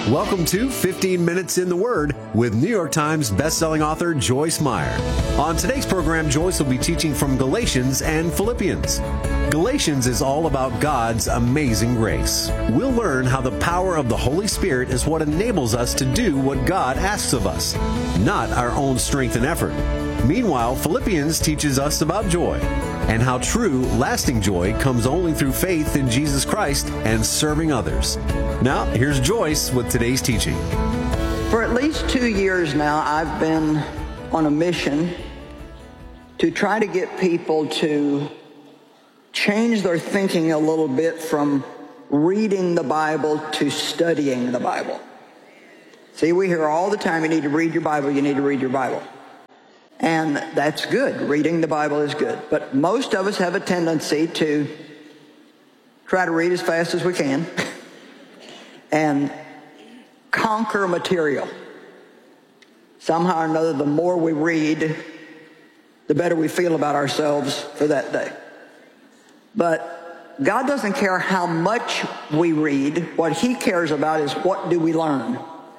Welcome to 15 Minutes in the Word with New York Times bestselling author Joyce Meyer. On today's program, Joyce will be teaching from Galatians and Philippians. Galatians is all about God's amazing grace. We'll learn how the power of the Holy Spirit is what enables us to do what God asks of us, not our own strength and effort. Meanwhile, Philippians teaches us about joy and how true, lasting joy comes only through faith in Jesus Christ and serving others. Now, here's Joyce with today's teaching. For at least 2 years now, I've been on a mission to try to get people to change their thinking a little bit from reading the Bible to studying the Bible. See, we hear all the time, you need to read your Bible, you need to read your Bible. And that's good. Reading the Bible is good. But most of us have a tendency to try to read as fast as we can and conquer material. Somehow or another, the more we read, the better we feel about ourselves for that day. But God doesn't care how much we read. What He cares about is what do we learn.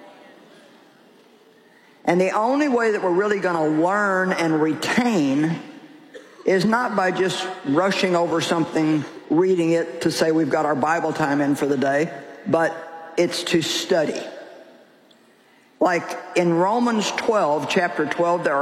And the only way that we're really going to learn and retain is not by just rushing over something, reading it to say we've got our Bible time in for the day, but it's to study. Like in Romans 12, chapter 12, there are